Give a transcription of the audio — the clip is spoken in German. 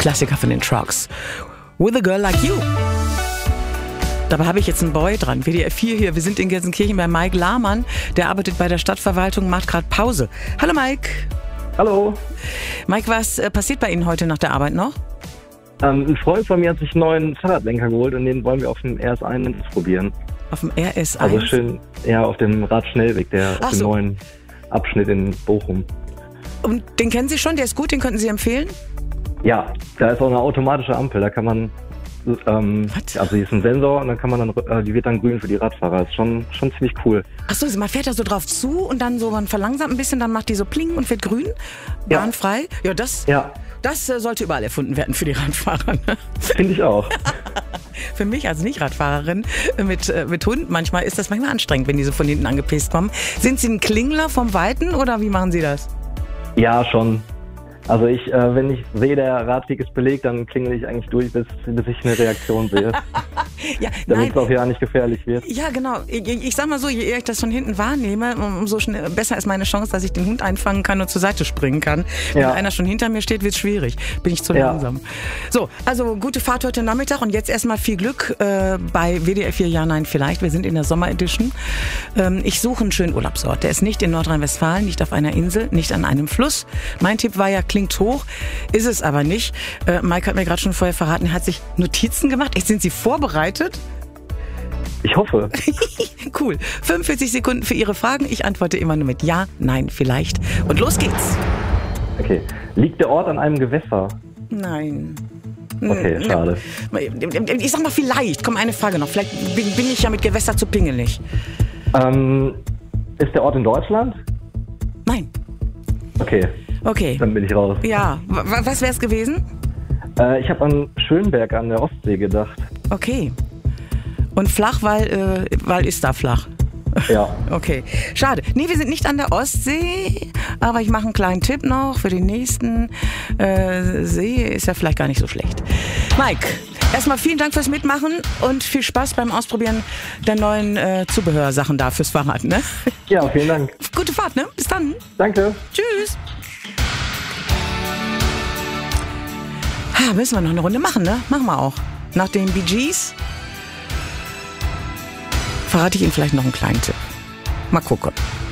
Klassiker von den Trucks. With a Girl Like You. Dabei habe ich jetzt einen Boy dran, WDR 4 hier. Wir sind in Gelsenkirchen bei Mike Lahmann. Der arbeitet bei der Stadtverwaltung, macht gerade Pause. Hallo Mike. Hallo. Mike, was passiert bei Ihnen heute nach der Arbeit noch? Ein Freund von mir hat sich einen neuen Fahrradlenker geholt und den wollen wir auf dem RS1 probieren. Auf dem RS1? Also schön, ja, auf dem Radschnellweg, auf dem neuen Abschnitt in Bochum. Und den kennen Sie schon? Der ist gut, den könnten Sie empfehlen? Ja, da ist auch eine automatische Ampel, da kann man, also hier ist ein Sensor und dann kann man dann, die wird dann grün für die Radfahrer. Das ist schon ziemlich cool. Achso, man fährt da so drauf zu und dann so, man verlangsamt ein bisschen, dann macht die so pling und wird grün, bahnfrei. Ja, das sollte überall erfunden werden für die Radfahrer. Ne? Finde ich auch. Für mich als Nicht-Radfahrerin mit Hund manchmal ist das manchmal anstrengend, wenn die so von hinten angepisst kommen. Sind Sie ein Klingler vom Weiten oder wie machen Sie das? Ja, schon. Also wenn ich sehe, der Radweg ist belegt, dann klingel ich eigentlich durch, bis ich eine Reaktion sehe. Ja, damit es auch ja nicht gefährlich wird. Ja, genau. Ich sag mal so, je eher ich das von hinten wahrnehme, umso besser ist meine Chance, dass ich den Hund einfangen kann und zur Seite springen kann. Wenn einer schon hinter mir steht, wird es schwierig. Bin ich zu langsam. So, also gute Fahrt heute Nachmittag und jetzt erstmal viel Glück bei WDR 4 Ja, Nein, Vielleicht. Wir sind in der Sommeredition. Ich suche einen schönen Urlaubsort. Der ist nicht in Nordrhein-Westfalen, nicht auf einer Insel, nicht an einem Fluss. Mein Tipp war ja, klingt hoch, ist es aber nicht. Mike hat mir gerade schon vorher verraten, er hat sich Notizen gemacht. Sind Sie vorbereitet? Ich hoffe. Cool. 45 Sekunden für Ihre Fragen. Ich antworte immer nur mit Ja, Nein, Vielleicht. Und los geht's. Okay. Liegt der Ort an einem Gewässer? Nein. Okay, schade. Ich sag mal vielleicht. Komm, eine Frage noch. Vielleicht bin ich ja mit Gewässer zu pingelig. Ist der Ort in Deutschland? Nein. Okay. Dann bin ich raus. Ja. Was wär's gewesen? Ich habe an Schönberg an der Ostsee gedacht. Okay. Und flach, weil ist da flach. Ja. Okay. Schade. Nee, wir sind nicht an der Ostsee, aber ich mache einen kleinen Tipp noch für den nächsten. See ist ja vielleicht gar nicht so schlecht. Mike, erstmal vielen Dank fürs Mitmachen und viel Spaß beim Ausprobieren der neuen Zubehörsachen da fürs Fahrrad, ne? Ja, vielen Dank. Gute Fahrt, ne? Bis dann. Danke. Tschüss. Müssen wir noch eine Runde machen, ne? Machen wir auch. Nach den Bee Gees verrate ich Ihnen vielleicht noch einen kleinen Tipp. Mal gucken.